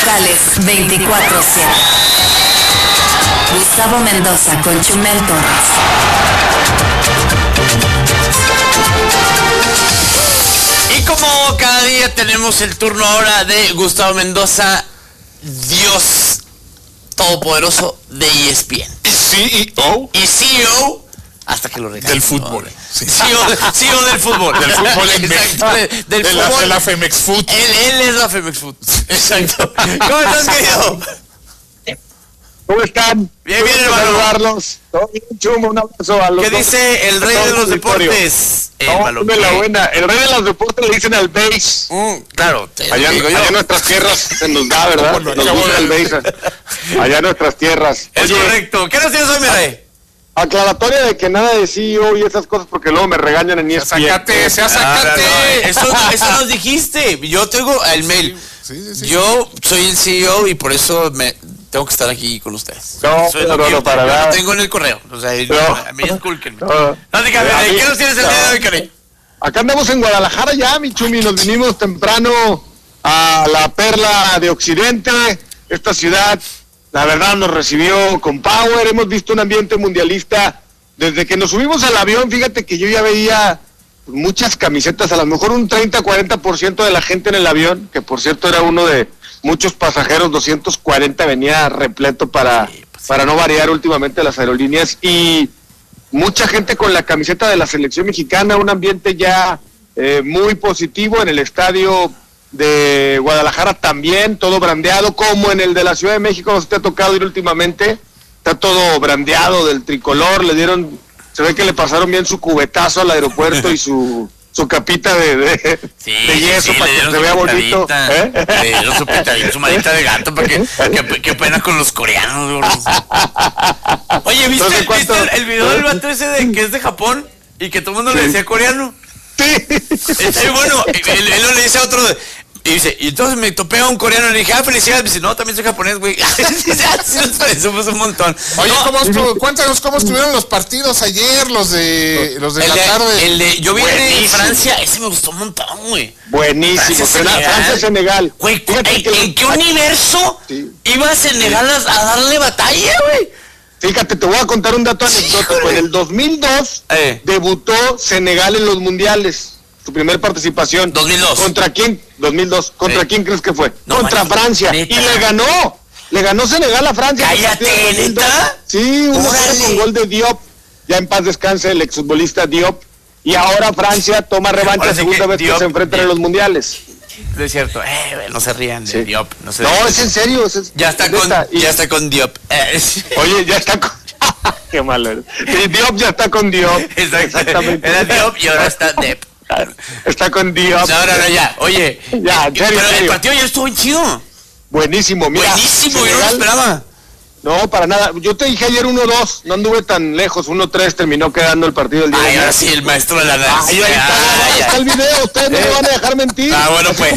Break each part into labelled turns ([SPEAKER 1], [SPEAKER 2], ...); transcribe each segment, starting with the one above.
[SPEAKER 1] locales 24/7. Gustavo Mendoza con Chumel Torres.
[SPEAKER 2] Y como cada día tenemos el turno ahora de Gustavo Mendoza, Dios todopoderoso de ESPN.
[SPEAKER 3] CEO.
[SPEAKER 2] Y CEO hasta que lo regañe.
[SPEAKER 3] Del fútbol.
[SPEAKER 2] No,
[SPEAKER 3] sí.
[SPEAKER 2] CEO del fútbol.
[SPEAKER 3] Del fútbol en México.
[SPEAKER 2] Del fútbol.
[SPEAKER 3] De la Femex Food.
[SPEAKER 2] Él es la Femex Food. Exacto. ¿Cómo estás, querido?
[SPEAKER 4] ¿Cómo están?
[SPEAKER 2] Bien, hermano.
[SPEAKER 4] Saludarlos. Todo bien, Chumo, un abrazo a los
[SPEAKER 2] ¿Qué
[SPEAKER 4] dos.
[SPEAKER 2] dice el rey de los deportes?
[SPEAKER 4] No, dime la buena. El rey de los deportes le dicen al base.
[SPEAKER 2] Claro,
[SPEAKER 4] Allá en nuestras tierras se nos da, ¿verdad?
[SPEAKER 3] Bueno,
[SPEAKER 4] Nos gusta el base. Allá en nuestras tierras.
[SPEAKER 2] Es correcto. ¿Qué nos tienes hoy, mi rey?
[SPEAKER 4] Aclaratoria de que nada de CEO y esas cosas porque luego me regañan en ESPN.
[SPEAKER 3] Sácate, sácate.
[SPEAKER 2] Eso nos dijiste. Yo tengo el mail.
[SPEAKER 3] Sí.
[SPEAKER 2] Yo soy el CEO y por eso tengo que estar aquí con ustedes.
[SPEAKER 4] No, no, para nada.
[SPEAKER 2] Lo tengo en el correo. O sea, a mí escúlquenme.
[SPEAKER 4] No.
[SPEAKER 2] ¿Qué nos tienes el día de hoy, Cari?
[SPEAKER 4] Acá andamos en Guadalajara ya, mi Chumi. Nos vinimos temprano a la perla de Occidente. Esta ciudad, la verdad, nos recibió con power. Hemos visto un ambiente mundialista. Desde que nos subimos al avión, fíjate que yo ya veía muchas camisetas, a lo mejor un 30-40% de la gente en el avión, que por cierto era uno de muchos pasajeros, 240 venía repleto para no variar últimamente las aerolíneas, y mucha gente con la camiseta de la selección mexicana, un ambiente ya muy positivo en el estadio de Guadalajara también, todo brandeado, como en el de la Ciudad de México, no se te ha tocado ir últimamente, está todo brandeado del tricolor, se ve que le pasaron bien su cubetazo al aeropuerto y su capita de yeso para que se vea bonito.
[SPEAKER 2] Le dieron su manita de gato para que pena con los coreanos. Oye, ¿viste el video del vato ese que es de Japón y que todo el mundo le decía coreano?
[SPEAKER 4] Sí.
[SPEAKER 2] Está bueno. Él le dice a otro. Y dice, y entonces me topé a un coreano y le dije, felicidades. Me dice, no, también soy japonés, güey. Sí, nos parecemos un montón.
[SPEAKER 3] Oye, cuéntanos cómo estuvieron los partidos ayer, los de la tarde.
[SPEAKER 2] Yo vi el de Francia, ese me gustó un montón, güey.
[SPEAKER 4] Buenísimo. Francia-Senegal.
[SPEAKER 2] Güey, ¿en qué universo iba a Senegal a darle batalla, güey?
[SPEAKER 4] Fíjate, te voy a contar un dato anecdótico. En el 2002 debutó Senegal en los mundiales. Su primer participación.
[SPEAKER 2] 2002.
[SPEAKER 4] ¿Contra quién? 2002. ¿Contra quién crees que fue?
[SPEAKER 2] No,
[SPEAKER 4] contra Francia.
[SPEAKER 2] Neta.
[SPEAKER 4] Y le ganó. Le ganó Senegal a Francia.
[SPEAKER 2] Cállate, ¿neta?
[SPEAKER 4] Sí, 1-0 con gol de Diop. Ya en paz descanse el exfutbolista Diop. Y ahora Francia toma revancha, segunda vez que se enfrentan en los mundiales.
[SPEAKER 2] No es cierto. No se rían de Diop. No,
[SPEAKER 4] es en serio.
[SPEAKER 2] Ya está con Diop.
[SPEAKER 4] Oye, ya está con... Qué malo eres. Sí, Diop ya está con Diop.
[SPEAKER 2] Exactamente. Era Diop y ahora está Depp.
[SPEAKER 4] Está con Diop.
[SPEAKER 2] No, ya. Oye.
[SPEAKER 4] Ya,
[SPEAKER 2] pero el partido ya estuvo chido.
[SPEAKER 4] Buenísimo, mira.
[SPEAKER 2] Buenísimo, yo no lo esperaba.
[SPEAKER 4] No, para nada. Yo te dije ayer 1-2, no anduve tan lejos. 1-3 terminó quedando el partido del día.
[SPEAKER 2] Ay, ahora sí, el maestro de la danza.
[SPEAKER 4] Ahí está el video, ustedes no me van a dejar mentir.
[SPEAKER 2] Bueno, pues.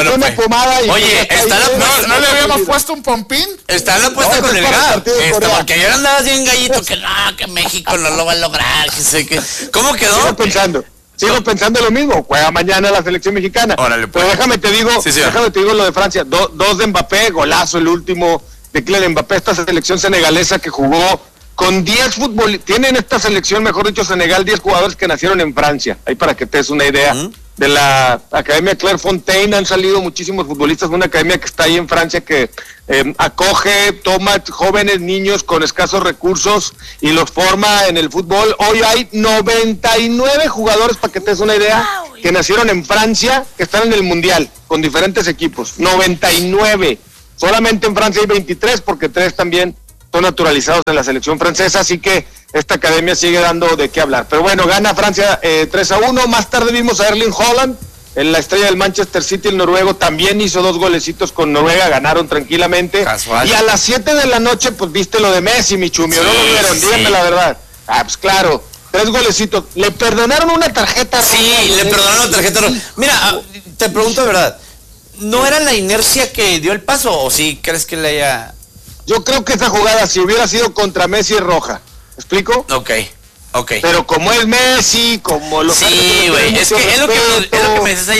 [SPEAKER 2] Oye,
[SPEAKER 3] ¿no le habíamos puesto un pompín?
[SPEAKER 2] Está en la apuesta con el GAP. Porque ayer andabas bien gallito que México no lo va a lograr. Que sé que. ¿Cómo quedó?
[SPEAKER 4] Sigo pensando lo mismo. Juega mañana la selección mexicana.
[SPEAKER 2] Órale, pues.
[SPEAKER 4] Pero déjame te digo lo de Francia. Dos de Mbappé, golazo el último de Kylian Mbappé, esta selección senegalesa que jugó con 10 futbolistas. Tienen esta selección, mejor dicho, Senegal, 10 jugadores que nacieron en Francia. Ahí para que te des una idea. De la Academia Clairefontaine han salido muchísimos futbolistas, una academia que está ahí en Francia que acoge, toma jóvenes niños con escasos recursos y los forma en el fútbol. Hoy hay 99 jugadores, para que te des una idea, que nacieron en Francia, que están en el Mundial, con diferentes equipos. 99. Solamente en Francia hay 23, porque 3 también son naturalizados en la selección francesa, así que esta academia sigue dando de qué hablar. Pero bueno, gana Francia 3-1. Más tarde vimos a Erling Haaland, en la estrella del Manchester City, el noruego, también hizo 2 golecitos con Noruega, ganaron tranquilamente.
[SPEAKER 2] Casual.
[SPEAKER 4] Y a las 7 de la noche, pues viste lo de Messi, mi chumio, ¿no lo vieron? Díganme la verdad. Pues claro, 3 golecitos. Le perdonaron una tarjeta roja.
[SPEAKER 2] Sí, le perdonaron una tarjeta roja. Mira, te pregunto de verdad, ¿no era la inercia que dio el paso o sí crees que le haya...?
[SPEAKER 4] Yo creo que esa jugada, si hubiera sido contra Messi, es roja. ¿Me explico?
[SPEAKER 2] Ok.
[SPEAKER 4] Pero como es Messi, como lo...
[SPEAKER 2] Sí, güey, es lo que me decías ayer.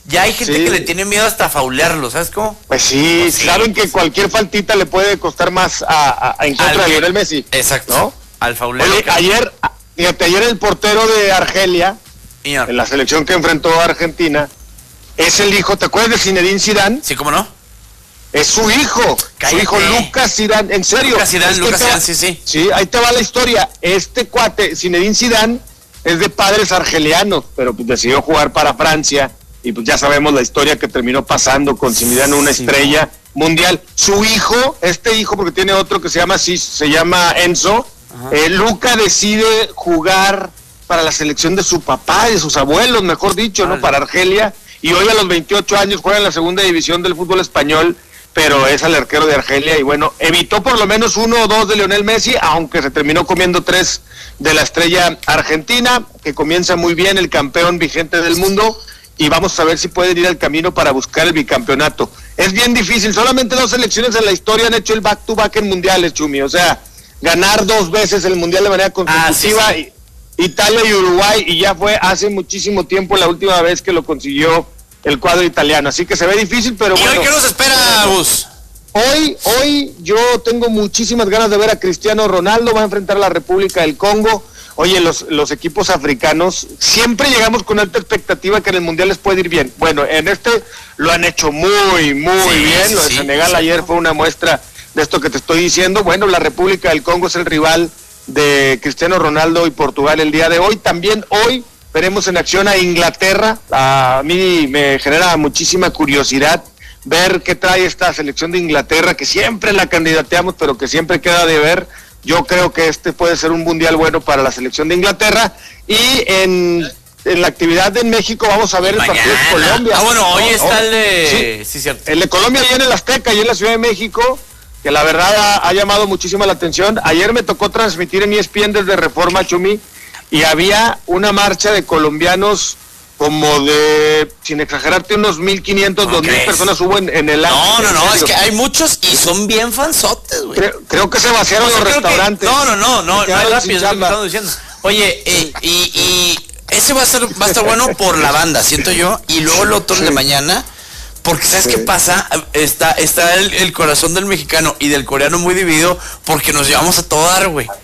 [SPEAKER 2] Ya hay gente que le tiene miedo hasta faulearlo, ¿sabes cómo?
[SPEAKER 4] Pues sí, saben que cualquier faltita le puede costar más en contra de Lionel Messi.
[SPEAKER 2] Exacto.
[SPEAKER 4] ¿No?
[SPEAKER 2] Al faulero.
[SPEAKER 4] Oye, ayer el portero de Argelia, en la selección que enfrentó a Argentina, es el hijo, ¿te acuerdas de Zinedine Zidane?
[SPEAKER 2] Sí, ¿cómo no?
[SPEAKER 4] Es su hijo.
[SPEAKER 2] Cállate.
[SPEAKER 4] Su hijo Lucas Zidane, en serio.
[SPEAKER 2] Lucas Zidane, sí.
[SPEAKER 4] Sí, ahí te va la historia. Este cuate, Zinedine Zidane, es de padres argelianos, pero pues decidió jugar para Francia, y pues ya sabemos la historia que terminó pasando con Zinedine, una estrella mundial. Su hijo, porque tiene otro que se llama Enzo, Luca decide jugar para la selección de su papá, de sus abuelos, mejor dicho, ¿no? Para Argelia, y hoy a los 28 años juega en la segunda división del fútbol español, pero es el arquero de Argelia, y bueno, evitó por lo menos 1 o 2 de Lionel Messi, aunque se terminó comiendo 3 de la estrella argentina, que comienza muy bien, el campeón vigente del mundo, y vamos a ver si pueden ir al camino para buscar el bicampeonato. Es bien difícil, solamente 2 selecciones en la historia han hecho el back-to-back en mundiales, Chumi, o sea, ganar 2 veces el mundial de manera consecutiva, Italia y Uruguay, y ya fue hace muchísimo tiempo la última vez que lo consiguió el cuadro italiano, así que se ve difícil, pero bueno.
[SPEAKER 2] ¿Y hoy qué nos espera, Gus?
[SPEAKER 4] Hoy yo tengo muchísimas ganas de ver a Cristiano Ronaldo, va a enfrentar a la República del Congo. Oye, los equipos africanos siempre llegamos con alta expectativa que en el Mundial les puede ir bien. Bueno, en este lo han hecho muy bien. Lo de Senegal ayer fue una muestra de esto que te estoy diciendo. Bueno, la República del Congo es el rival de Cristiano Ronaldo y Portugal el día de hoy. También hoy veremos en acción a Inglaterra. A mí me genera muchísima curiosidad ver qué trae esta selección de Inglaterra, que siempre la candidateamos, pero que siempre queda de ver. Yo creo que este puede ser un mundial bueno para la selección de Inglaterra. Y en la actividad en México vamos a ver el partido de Colombia.
[SPEAKER 2] Hoy está el de... Sí, cierto.
[SPEAKER 4] El de Colombia ahí en el Azteca, ahí en la Ciudad de México, que la verdad ha llamado muchísimo la atención. Ayer me tocó transmitir en ESPN desde Reforma, Chumi, y había una marcha de colombianos como de, sin exagerarte, unos 1,500, 2,000 personas hubo en el año.
[SPEAKER 2] No, es que hay muchos y son bien fansotes, güey.
[SPEAKER 4] Creo que se vaciaron los restaurantes.
[SPEAKER 2] No, es rápido, es lo que estamos diciendo. Oye, y ese va a estar bueno por la banda, siento yo, y luego el otro de mañana, porque ¿sabes qué pasa? Está el corazón del mexicano y del coreano muy dividido, porque nos llevamos a todo dar, güey.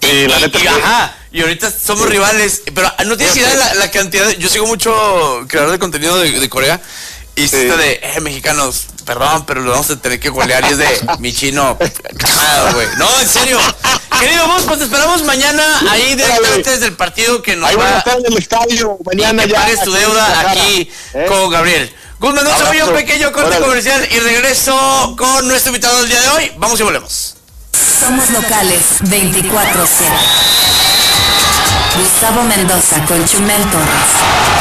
[SPEAKER 2] Y ahorita somos rivales, pero no tienes idea la cantidad yo sigo mucho creador de contenido de Corea, y está de, mexicanos, perdón, pero lo vamos a tener que golear, y es de, mi chino, güey. No, en serio. Querido Gus, pues te esperamos mañana, ahí directamente desde el partido que nos
[SPEAKER 4] va a estar en el estadio, mañana ya.
[SPEAKER 2] Pagues tu deuda aquí con Gabriel. Gus Mendoza, voy a un pequeño corte comercial y regreso con nuestro invitado del día de hoy. Vamos y volvemos.
[SPEAKER 1] Somos locales 24/7. Gustavo Mendoza con Chumel Torres.